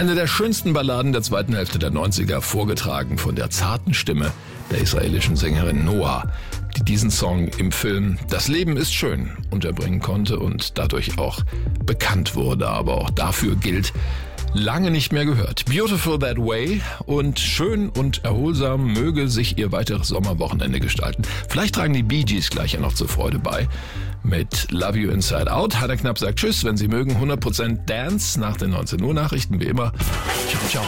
Eine der schönsten Balladen der zweiten Hälfte der 90er, vorgetragen von der zarten Stimme der israelischen Sängerin Noah, die diesen Song im Film Das Leben ist schön unterbringen konnte und dadurch auch bekannt wurde. Aber auch dafür gilt, lange nicht mehr gehört. Beautiful That Way, und schön und erholsam möge sich ihr weiteres Sommerwochenende gestalten. Vielleicht tragen die Bee Gees gleich ja noch zur Freude bei mit Love You Inside Out. Hannah Knapp sagt Tschüss, wenn Sie mögen, 100% Dance nach den 19 Uhr Nachrichten wie immer. Ciao, ciao.